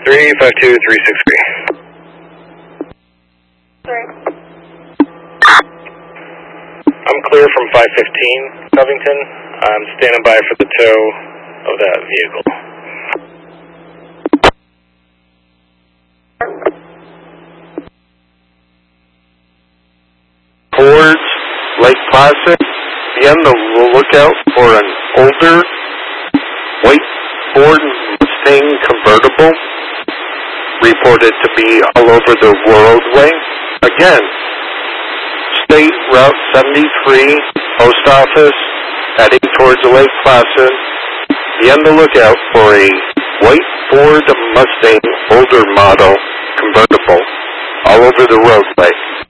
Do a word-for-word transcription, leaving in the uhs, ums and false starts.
three five two three six three. Three. I'm clear from five fifteen, Covington. I'm standing by for the tow of that vehicle. Towards Lake Placid, be on the lookout for an older white Ford Mustang convertible, reported to be all over the world way. Again, State Route seventy-three, Post Office, heading towards Lake Placid. Be on the lookout for a white Ford Mustang older model convertible all over the roadway.